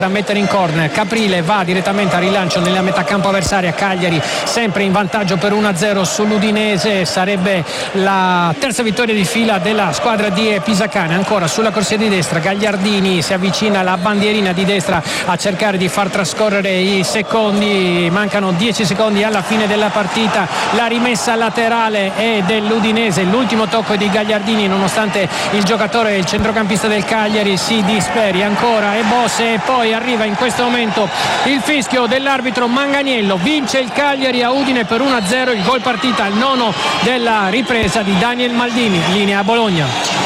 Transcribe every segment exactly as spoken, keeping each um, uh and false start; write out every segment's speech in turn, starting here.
a mettere in corner. Caprile va direttamente a rilancio nella metà campo avversaria. Cagliari sempre in vantaggio per uno a zero sull'Udinese, sarebbe la terza vittoria di fila della squadra di Pisacane. Ancora sulla corsia di destra Gagliardini si avvicina alla bandierina di destra a cercare di far trascorrere i secondi, mancano dieci secondi alla fine della partita. La rimessa laterale è dell'Udinese, l'ultimo tocco di Gagliardini nonostante il giocatore, il centrocampista del Cagliari si disperi. Ancora e Bosse, e poi arriva in questo momento il fischio dell'arbitro Manganiello. Vince il Cagliari a Udine per uno a zero, il gol partita al nono della ripresa di Daniel Maldini. Linea a Bologna.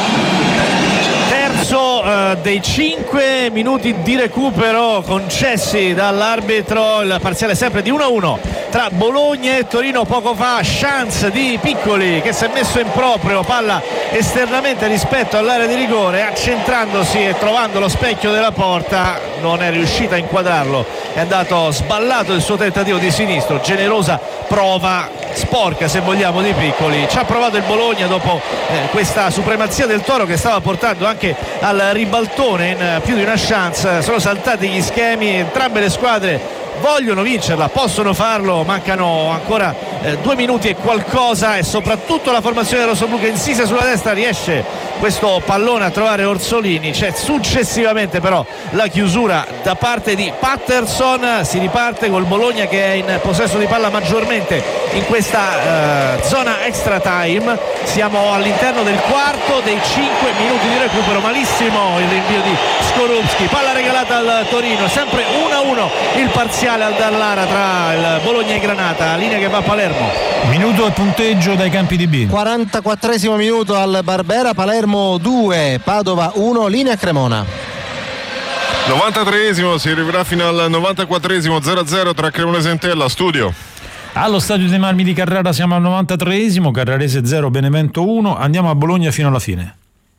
Terzo uh, dei cinque minuti di recupero concessi dall'arbitro, il parziale sempre di uno a uno tra Bologna e Torino. Poco fa chance di Piccoli che si è messo in proprio, palla esternamente rispetto all'area di rigore, accentrandosi e trovando lo specchio della porta non è riuscita a inquadrarlo, è andato sballato il suo tentativo di sinistro. Generosa prova, sporca se vogliamo, di Piccoli. Ci ha provato il Bologna dopo eh, questa supremazia del Toro che stava portando anche al ribaltone in più di una chance. Sono saltati gli schemi, entrambe le squadre vogliono vincerla, possono farlo, mancano ancora eh, due minuti e qualcosa, e soprattutto la formazione rossoblu che insiste sulla destra, riesce questo pallone a trovare Orsolini. C'è successivamente però la chiusura da parte di Patterson. Si riparte col Bologna che è in possesso di palla maggiormente in questa eh, zona extra time. Siamo all'interno del quarto dei cinque minuti di recupero. Malissimo il rinvio di Skorupski, palla regalata al Torino, sempre uno a uno il parziale al Dallara tra il Bologna e Granata. Linea che va a Palermo. Minuto e punteggio dai campi di B. quarantaquattresimo minuto al Barbera, Palermo due, Padova uno, linea Cremona. novantatreesimo, si arriverà fino al novantaquattresimo, zero a zero tra Cremonese e Entella. Studio. Allo stadio dei Marmi di Carrara siamo al novantatreesimo, Carrarese zero, Benevento uno, andiamo a Bologna fino alla fine.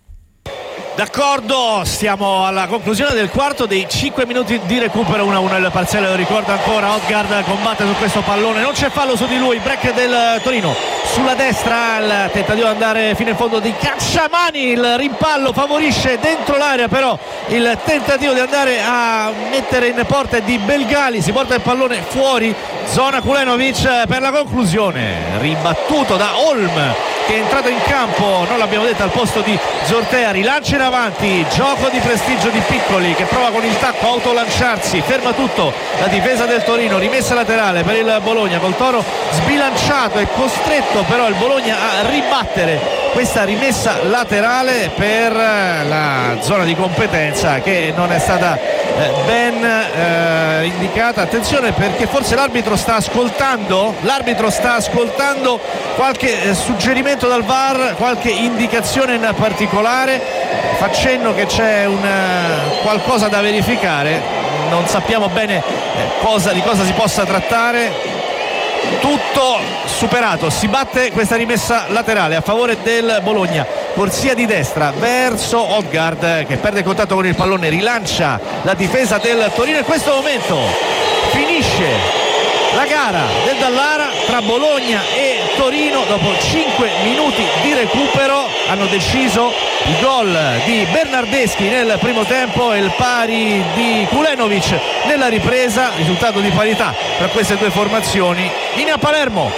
D'accordo, stiamo alla conclusione del quarto dei cinque minuti di recupero. uno a uno il parziale, lo ricordo ancora. Odgaard combatte su questo pallone, non c'è fallo su di lui. Break del Torino sulla destra, il tentativo di andare fino in fondo di Cacciamani, il rimpallo favorisce dentro l'area, però il tentativo di andare a mettere in porta di Belgali, si porta il pallone fuori zona. Kulenovic per la conclusione, ribattuto da Holm che è entrato in campo, non l'abbiamo detto, al posto di Zortea. Rilancia in avanti, gioco di prestigio di Piccoli che prova con il tacco a autolanciarsi, ferma tutto la difesa del Torino. Rimessa laterale per il Bologna, col Toro sbilanciato e costretto però il Bologna a ribattere questa rimessa laterale per la zona di competenza che non è stata ben eh, indicata. Attenzione perché forse l'arbitro sta ascoltando l'arbitro sta ascoltando qualche eh, suggerimento dal V A R, qualche indicazione in particolare, facendo che c'è un uh, qualcosa da verificare. Non sappiamo bene eh, cosa, di cosa si possa trattare. Tutto superato, si batte questa rimessa laterale a favore del Bologna, corsia di destra verso Odgaard che perde contatto con il pallone, rilancia la difesa del Torino. In questo momento finisce la gara del Dallara tra Bologna e Torino. Dopo cinque minuti di recupero hanno deciso il gol di Bernardeschi nel primo tempo e il pari di Kulenovic nella ripresa, risultato di parità tra queste due formazioni. In a Palermo.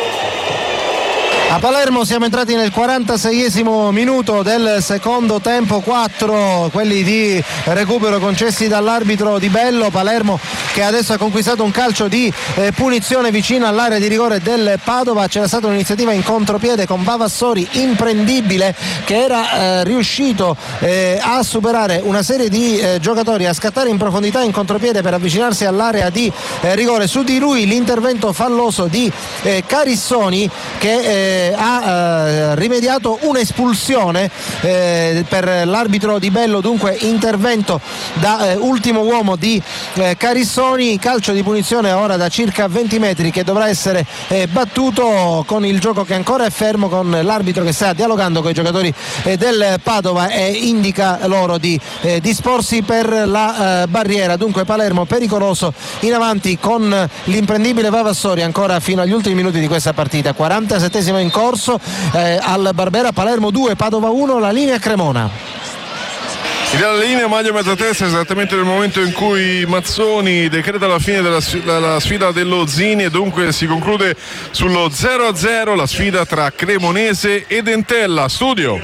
A Palermo siamo entrati nel quarantaseiesimo minuto del secondo tempo, quattro quelli di recupero concessi dall'arbitro Di Bello. Palermo che adesso ha conquistato un calcio di eh, punizione vicino all'area di rigore del Padova. C'era stata un'iniziativa in contropiede con Bavassori imprendibile, che era eh, riuscito eh, a superare una serie di eh, giocatori, a scattare in profondità in contropiede per avvicinarsi all'area di eh, rigore. Su di lui l'intervento falloso di eh, Carissoni che eh, ha eh, rimediato un'espulsione eh, per l'arbitro Di Bello, dunque intervento da eh, ultimo uomo di eh, Carissoni. Calcio di punizione ora da circa venti metri che dovrà essere eh, battuto, con il gioco che ancora è fermo, con l'arbitro che sta dialogando con i giocatori eh, del Padova e indica loro di eh, disporsi per la eh, barriera. Dunque Palermo pericoloso in avanti con l'imprendibile Vavassori ancora fino agli ultimi minuti di questa partita. quarantasettesimo in corso eh, al Barbera, Palermo due, Padova uno, la linea Cremona. Dalla linea maglia mezza testa esattamente nel momento in cui Mazzoni decreta la fine della la sfida dello Zini e dunque si conclude sullo zero a zero la sfida tra Cremonese ed Entella. Studio.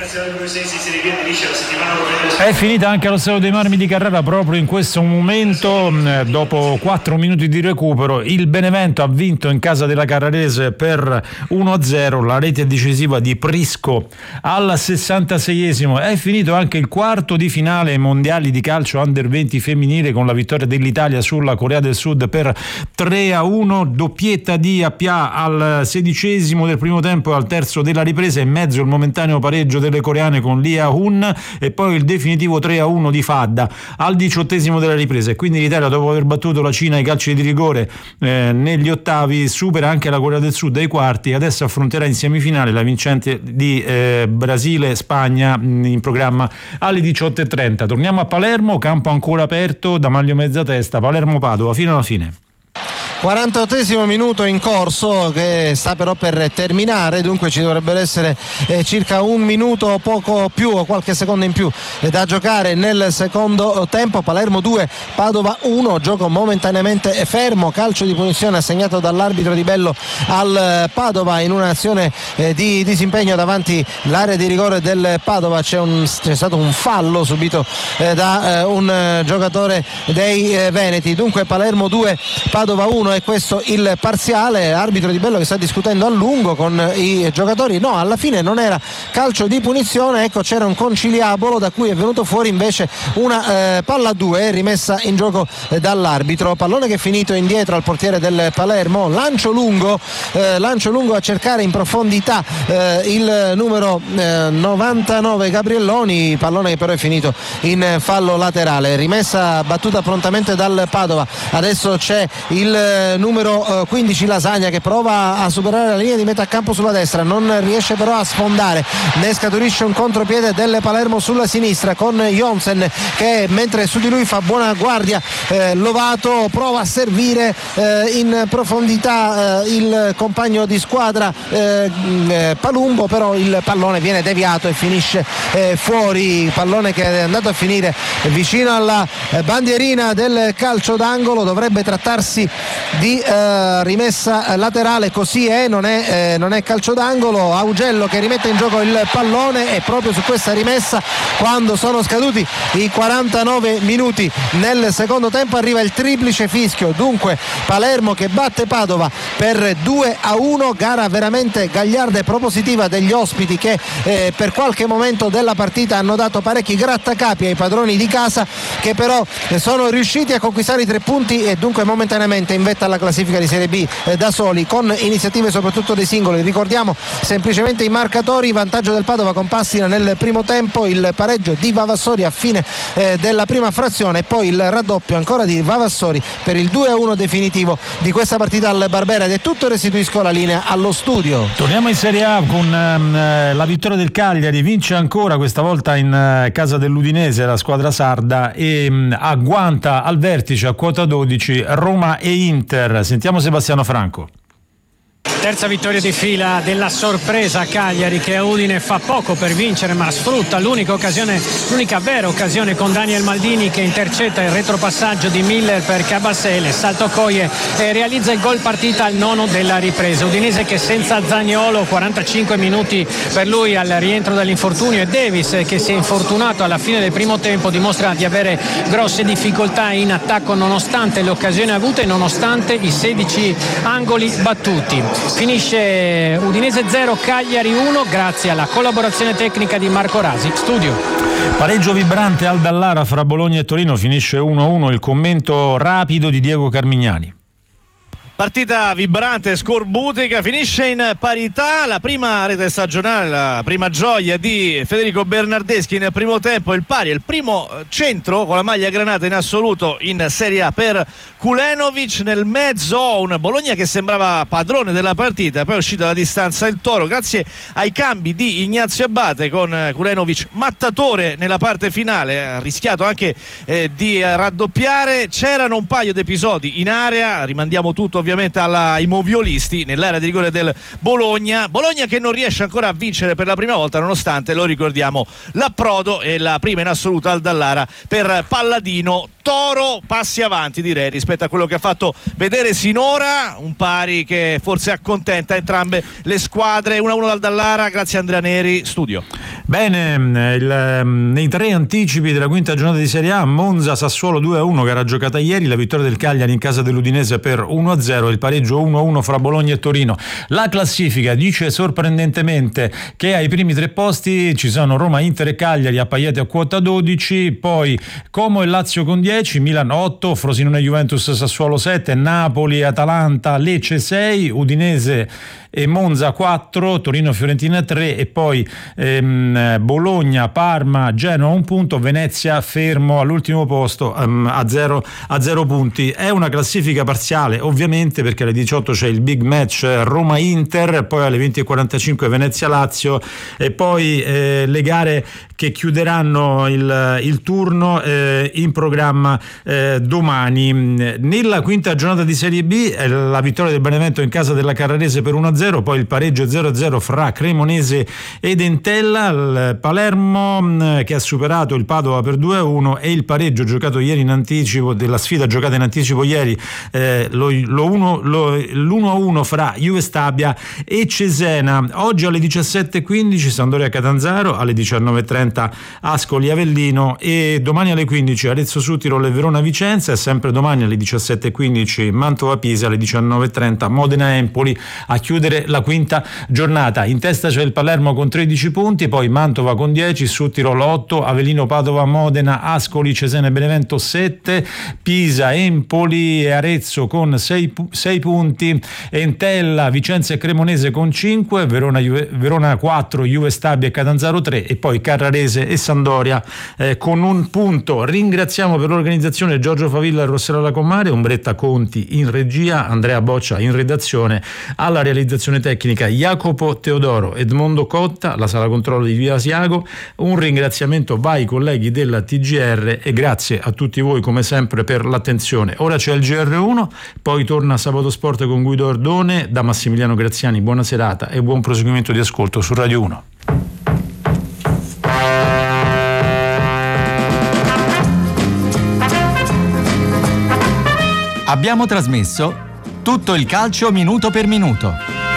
È finita anche allo Stadio dei Marmi di Carrara proprio in questo momento, dopo quattro minuti di recupero il Benevento ha vinto in casa della Carrarese per uno a zero, la rete decisiva di Prisco al sessantaseiesimo. È finito anche il quarto di finale ai mondiali di calcio under venti femminile con la vittoria dell'Italia sulla Corea del Sud per tre a uno, doppietta di Appia al sedicesimo del primo tempo e al terzo della ripresa, in mezzo il momentaneo pareggio delle coreane con Lia Hun e poi il definitivo tre a uno di Fadda al diciottesimo della ripresa, e quindi l'Italia, dopo aver battuto la Cina ai calci di rigore eh, negli ottavi, supera anche la Corea del Sud ai quarti e adesso affronterà in semifinale la vincente di eh, Brasile-Spagna in programma alle diciotto e trenta. Torniamo a Palermo, campo ancora aperto da Maglio Mezzatesta, Palermo-Padova fino alla fine. quarantottesimo minuto in corso che sta però per terminare, dunque ci dovrebbero essere eh, circa un minuto o poco più o qualche secondo in più eh, da giocare nel secondo tempo. Palermo due, Padova uno, gioco momentaneamente fermo, calcio di punizione assegnato dall'arbitro Di Bello al Padova in un'azione eh, di disimpegno davanti l'area di rigore del Padova. C'è, un, c'è stato un fallo subito eh, da eh, un eh, giocatore dei eh, Veneti. Dunque Palermo due, Padova uno, è questo il parziale. Arbitro Di Bello che sta discutendo a lungo con i giocatori. No, alla fine non era calcio di punizione, ecco, c'era un conciliabolo da cui è venuto fuori invece una eh, palla a due rimessa in gioco eh, dall'arbitro. Pallone che è finito indietro al portiere del Palermo, lancio lungo eh, lancio lungo a cercare in profondità eh, il numero eh, novantanove Gabrielloni, pallone che però è finito in fallo laterale. Rimessa battuta prontamente dal Padova. Adesso c'è il numero quindici Lasagna che prova a superare la linea di metà campo sulla destra, non riesce però a sfondare, ne scaturisce un contropiede del Palermo sulla sinistra con Jonsen che mentre su di lui fa buona guardia eh, Lovato prova a servire eh, in profondità eh, il compagno di squadra eh, eh, Palumbo, però il pallone viene deviato e finisce eh, fuori, pallone che è andato a finire vicino alla eh, bandierina del calcio d'angolo. Dovrebbe trattarsi di eh, rimessa laterale, così è, non è, eh, non è calcio d'angolo. Augello che rimette in gioco il pallone e proprio su questa rimessa, quando sono scaduti i quarantanove minuti nel secondo tempo, arriva il triplice fischio. Dunque Palermo che batte Padova per due a uno, gara veramente gagliarda e propositiva degli ospiti che eh, per qualche momento della partita hanno dato parecchi grattacapi ai padroni di casa, che però eh, sono riusciti a conquistare i tre punti e dunque momentaneamente in vetta alla classifica di Serie B eh, da soli, con iniziative soprattutto dei singoli. Ricordiamo semplicemente i marcatori: vantaggio del Padova con Passina nel primo tempo, il pareggio di Vavassori a fine eh, della prima frazione e poi il raddoppio ancora di Vavassori per il due a uno definitivo di questa partita al Barbera. Ed è tutto, restituisco la linea allo studio. Torniamo in Serie A con ehm, la vittoria del Cagliari, vince ancora, questa volta in eh, casa dell'Udinese, la squadra sarda, e ehm, agguanta al vertice a quota dodici Roma e Inter. Sentiamo Sebastiano Franco. Terza vittoria di fila della sorpresa Cagliari, che a Udine fa poco per vincere ma sfrutta l'unica occasione, l'unica vera occasione con Daniel Maldini che intercetta il retropassaggio di Miller per Cabasele, salto Coie e realizza il gol partita al nono della ripresa. Udinese che senza Zaniolo, quarantacinque minuti per lui al rientro dall'infortunio, e Davis che si è infortunato alla fine del primo tempo dimostra di avere grosse difficoltà in attacco nonostante le occasioni avute e nonostante i sedici angoli battuti. Finisce Udinese zero, Cagliari uno, grazie alla collaborazione tecnica di Marco Rasi. Studio. Pareggio vibrante al Dallara fra Bologna e Torino, finisce uno a uno. Il commento rapido di Diego Carmignani. Partita vibrante, scorbutica, finisce in parità. La prima rete stagionale, la prima gioia di Federico Bernardeschi nel primo tempo, il pari, il primo centro con la maglia granata in assoluto in Serie A per Kulenovic. Nel mezzo un Bologna che sembrava padrone della partita, poi è uscito alla distanza il Toro grazie ai cambi di Ignazio Abate, con Kulenovic mattatore nella parte finale, ha rischiato anche eh, di raddoppiare. C'erano un paio di episodi in area, rimandiamo tutto ovviamente ai moviolisti nell'area di rigore del Bologna. Bologna che non riesce ancora a vincere per la prima volta, nonostante, lo ricordiamo, l'approdo e la prima in assoluto al Dallara per Palladino. Toro passi avanti, direi, rispetto a quello che ha fatto vedere sinora, un pari che forse accontenta entrambe le squadre. uno a uno dal Dallara, grazie a Andrea Neri, studio. Bene, il, nei tre anticipi della quinta giornata di Serie A, Monza Sassuolo due a uno che era giocata ieri, la vittoria del Cagliari in casa dell'Udinese per uno a zero, il pareggio uno a uno fra Bologna e Torino. La classifica dice sorprendentemente che ai primi tre posti ci sono Roma, Inter e Cagliari appaiati a quota dodici, poi Como e Lazio con dieci, Milan otto, Frosinone Juventus Sassuolo sette, Napoli Atalanta Lecce sei, Udinese e Monza quattro, Torino Fiorentina tre e poi ehm, Bologna, Parma, Genoa un punto, Venezia fermo all'ultimo posto ehm, a zero a zero punti. È una classifica parziale ovviamente, perché alle diciotto c'è il big match Roma-Inter, poi alle venti e quarantacinque Venezia-Lazio e poi eh, le gare che chiuderanno il, il turno eh, in programma eh, domani. Nella quinta giornata di Serie B eh, la vittoria del Benevento in casa della Carrarese per uno a zero, poi il pareggio zero a zero fra Cremonese ed Entella, il Palermo mh, che ha superato il Padova per due a uno e il pareggio giocato ieri in anticipo della sfida giocata in anticipo ieri eh, lo, lo uno, lo, l'uno a uno fra Juve Stabia e Cesena. Oggi alle diciassette e quindici Sampdoria Catanzaro, alle diciannove e trenta Ascoli Avellino e domani alle quindici Arezzo Südtirol e Verona Vicenza, e sempre domani alle diciassette e quindici Mantova Pisa, alle diciannove e trenta Modena Empoli a chiudere la quinta giornata. In testa c'è il Palermo con tredici punti, poi Mantova con dieci, Südtirol otto, Avellino Padova Modena, Ascoli Cesena e Benevento sette, Pisa Empoli e Arezzo con sei punti, Entella Vicenza e Cremonese con cinque, Verona, Juve, Verona quattro, Juve Stabia e Catanzaro tre e poi Carrarese e Sampdoria eh, con un punto. Ringraziamo per l'organizzazione Giorgio Favilla e Rossella Lacomare, Umbretta Conti in regia, Andrea Boccia in redazione, alla realizzazione tecnica Jacopo Teodoro, Edmondo Cotta, la sala controllo di Via Asiago. Un ringraziamento va ai colleghi della T G R e grazie a tutti voi come sempre per l'attenzione. Ora c'è il G R uno, poi torna Sabato Sport con Guido Ordone. Da Massimiliano Graziani buona serata e buon proseguimento di ascolto su Radio uno. Abbiamo trasmesso tutto il calcio minuto per minuto.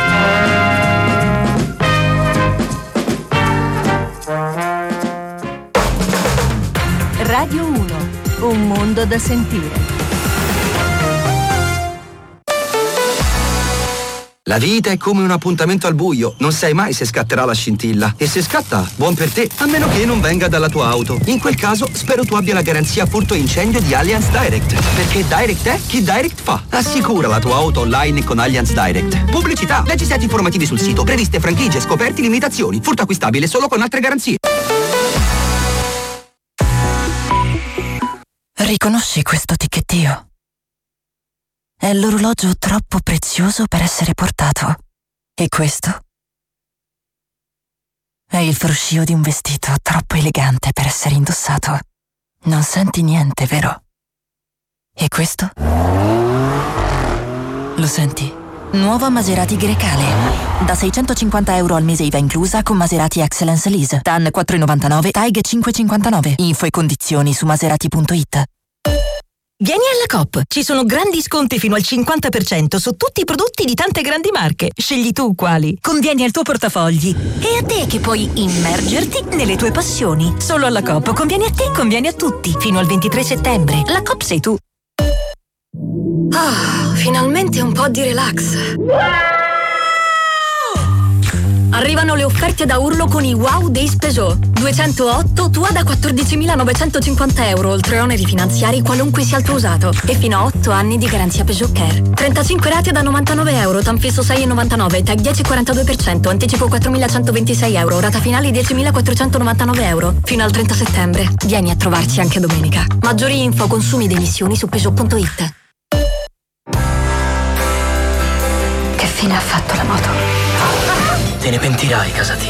Radio uno, un mondo da sentire. La vita è come un appuntamento al buio, non sai mai se scatterà la scintilla. E se scatta, buon per te, a meno che non venga dalla tua auto. In quel caso, spero tu abbia la garanzia furto incendio di Allianz Direct. Perché Direct è chi Direct fa. Assicura la tua auto online con Allianz Direct. Pubblicità, leggi set informativi sul sito, previste franchigie, scoperti, limitazioni. Furto acquistabile solo con altre garanzie. Riconosci questo ticchettio? È l'orologio troppo prezioso per essere portato. E questo? È il fruscio di un vestito troppo elegante per essere indossato. Non senti niente, vero? E questo? Lo senti? Nuova Maserati Grecale. Da seicentocinquanta euro al mese I V A inclusa con Maserati Excellence Lease. T A N quattro virgola novantanove, T A I G cinque virgola cinquantanove. Info e condizioni su maserati punto it. Vieni alla Coop, ci sono grandi sconti fino al cinquanta per cento su tutti i prodotti di tante grandi marche. Scegli tu quali. Convieni al tuo portafogli. E a te che puoi immergerti nelle tue passioni. Solo alla Coop convieni a te, convieni a tutti. Fino al ventitré settembre. La Coop sei tu. Ah, finalmente un po' di relax. Arrivano le offerte da urlo con i Wow Days Peugeot. duecentootto Tua da quattordicimilanovancentocinquanta euro, oltre oneri finanziari qualunque sia il tuo usato. E fino a otto anni di garanzia Peugeot Care. trentacinque rate da novantanove euro, tanfisso sei virgola novantanove, tag dieci virgola quarantadue per cento, anticipo quattromilacentoventisei euro, rata finale diecimilaquattrocentonovantanove euro. Fino al trenta settembre. Vieni a trovarci anche domenica. Maggiori info, consumi ed emissioni su Peugeot punto it. Che fine ha fatto la moto? Te ne pentirai, Casati.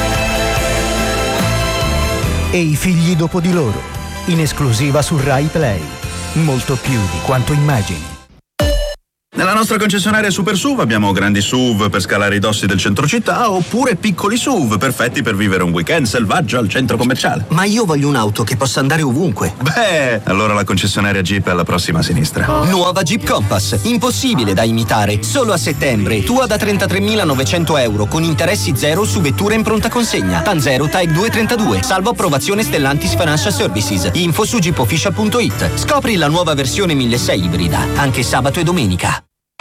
E i figli dopo di loro, in esclusiva su Rai Play. Molto più di quanto immagini. Nella nostra concessionaria Super S U V abbiamo grandi S U V per scalare i dossi del centro città oppure piccoli S U V perfetti per vivere un weekend selvaggio al centro commerciale. Ma io voglio un'auto che possa andare ovunque. Beh, allora la concessionaria Jeep è alla prossima sinistra. Nuova Jeep Compass, impossibile da imitare. Solo a settembre, tua da trentatremilanovecento euro con interessi zero su vetture in pronta consegna. TAN zero Type duecentotrentadue, salvo approvazione Stellantis Financial Services. Info su jeep official punto it. Scopri la nuova versione milleseicento ibrida, anche sabato e domenica.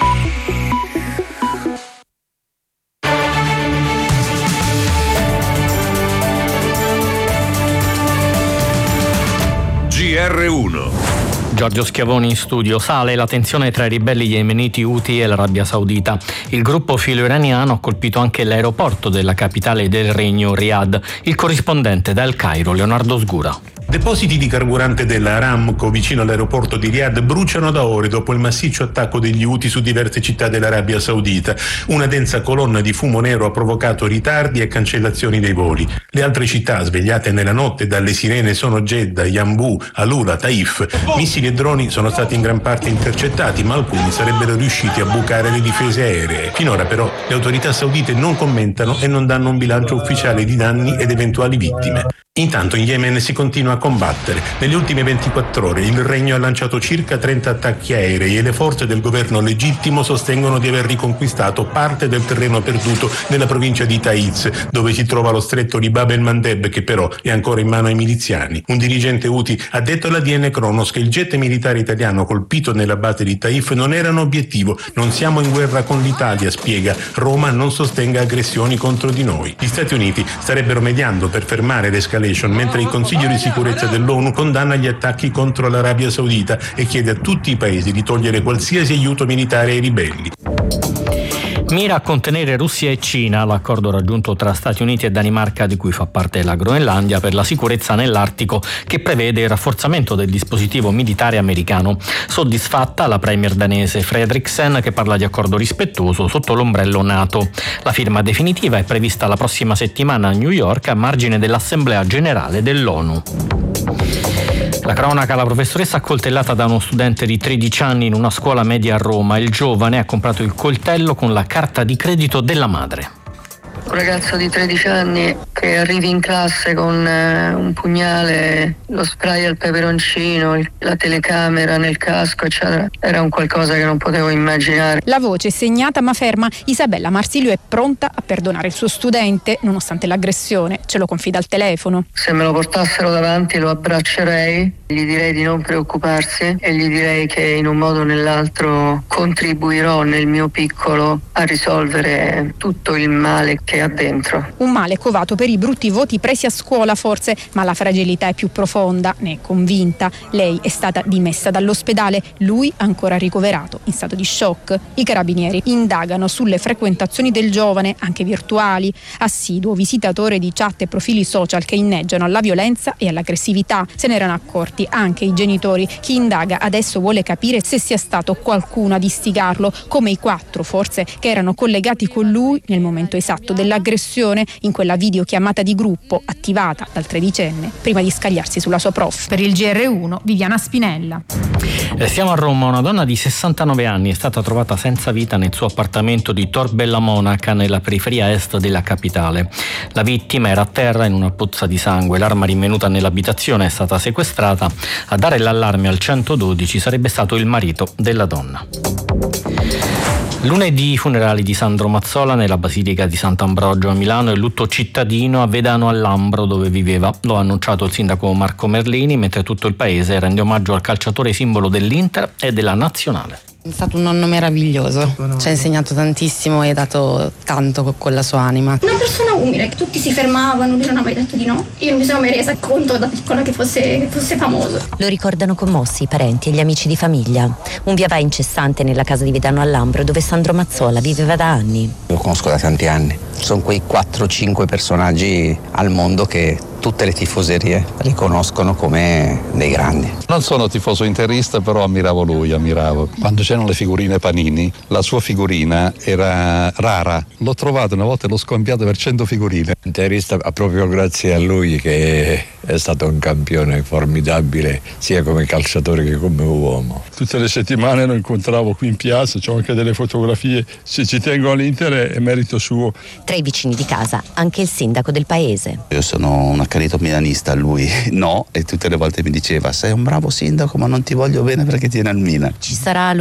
G R uno. Giorgio Schiavoni in studio. Sale la tensione tra i ribelli yemeniti Houthi e l'Arabia Saudita. Il gruppo filo-iraniano ha colpito anche l'aeroporto della capitale del regno, Riyadh. Il corrispondente da El Cairo, Leonardo Sgura. Depositi di carburante della Aramco vicino all'aeroporto di Riyadh bruciano da ore dopo il massiccio attacco degli Houthi su diverse città dell'Arabia Saudita. Una densa colonna di fumo nero ha provocato ritardi e cancellazioni dei voli. Le altre città svegliate nella notte dalle sirene sono Jeddah, Yanbu, Alula, Taif. Missili e droni sono stati in gran parte intercettati, ma alcuni sarebbero riusciti a bucare le difese aeree. Finora però le autorità saudite non commentano e non danno un bilancio ufficiale di danni ed eventuali vittime. Intanto in Yemen si continua a combattere. Nelle ultime ventiquattro ore il regno ha lanciato circa trenta attacchi aerei e le forze del governo legittimo sostengono di aver riconquistato parte del terreno perduto nella provincia di Taiz, dove si trova lo stretto di Bab el-Mandeb, che però è ancora in mano ai miliziani. Un dirigente Houthi ha detto alla D N Kronos che il jet militare italiano colpito nella base di Taif non era un obiettivo. Non siamo in guerra con l'Italia, spiega. Roma non sostenga aggressioni contro di noi. Gli Stati Uniti starebbero mediando per fermare l'escalation, mentre il Consiglio di sicurezza dell'ONU condanna gli attacchi contro l'Arabia Saudita e chiede a tutti i paesi di togliere qualsiasi aiuto militare ai ribelli. Mira a contenere Russia e Cina l'accordo raggiunto tra Stati Uniti e Danimarca, di cui fa parte la Groenlandia, per la sicurezza nell'Artico, che prevede il rafforzamento del dispositivo militare americano. Soddisfatta la premier danese Frederiksen, che parla di accordo rispettoso sotto l'ombrello NATO. La firma definitiva è prevista la prossima settimana a New York a margine dell'Assemblea Generale dell'ONU. La cronaca: la professoressa accoltellata da uno studente di tredici anni in una scuola media a Roma. Il giovane ha comprato il coltello con la carta di credito della madre. Un ragazzo di tredici anni che arrivi in classe con eh, un pugnale, lo spray al peperoncino, la telecamera nel casco, eccetera. Era un qualcosa che non potevo immaginare. La voce segnata ma ferma. Isabella Marsilio è pronta a perdonare il suo studente nonostante l'aggressione. Ce lo confida al telefono. Se me lo portassero davanti lo abbraccerei, gli direi di non preoccuparsi e gli direi che in un modo o nell'altro contribuirò nel mio piccolo a risolvere tutto il male che ha dentro. Un male covato per i brutti voti presi a scuola forse, ma la fragilità è più profonda, ne è convinta. Lei è stata dimessa dall'ospedale, lui ancora ricoverato in stato di shock. I carabinieri indagano sulle frequentazioni del giovane, anche virtuali, assiduo visitatore di chat e profili social che inneggiano alla violenza e all'aggressività. Se ne erano accorti anche i genitori. Chi indaga adesso vuole capire se sia stato qualcuno ad istigarlo, come i quattro forse che erano collegati con lui nel momento esatto dell'aggressione in quella videochiamata di gruppo attivata dal tredicenne prima di scagliarsi sulla sua prof. Per il G R uno, Viviana Spinella. Restiamo a Roma. Una donna di sessantanove anni è stata trovata senza vita nel suo appartamento di Tor Bella Monaca, nella periferia est della capitale. La vittima era a terra in una pozza di sangue. L'arma rinvenuta nell'abitazione è stata sequestrata. A dare l'allarme al centododici sarebbe stato il marito della donna. Lunedì i funerali di Sandro Mazzola nella Basilica di Sant'Ambrogio a Milano e lutto cittadino a Vedano al Lambro, dove viveva. Lo ha annunciato il sindaco Marco Merlini, mentre tutto il paese rende omaggio al calciatore simbolo dell'Inter e della Nazionale. È stato un nonno meraviglioso, ci ha insegnato tantissimo e ha dato tanto con la sua anima. Una persona umile, che tutti si fermavano, lui non ha mai detto di no. Io non mi sono mai resa conto da piccola che fosse, che fosse famoso. Lo ricordano commossi i parenti e gli amici di famiglia. Un via vai incessante nella casa di Vedano al Lambro, dove Sandro Mazzola viveva da anni. Lo conosco da tanti anni. Sono quei quattro cinque personaggi al mondo che tutte le tifoserie riconoscono come dei grandi. Non sono tifoso interista, però ammiravo lui, ammiravo. Quando c'erano le figurine Panini, la sua figurina era rara. L'ho trovato una volta e l'ho scambiato per cento figurine. Interista proprio grazie a lui che è stato un campione formidabile sia come calciatore che come uomo. Tutte le settimane lo incontravo qui in piazza, c'ho anche delle fotografie, se ci tengo all'Inter è merito suo. Tra i vicini di casa anche il sindaco del paese. Io sono un accanito milanista, lui no, e tutte le volte mi diceva sei un bravo sindaco ma non ti voglio bene perché tieni al Milan. Ci sarà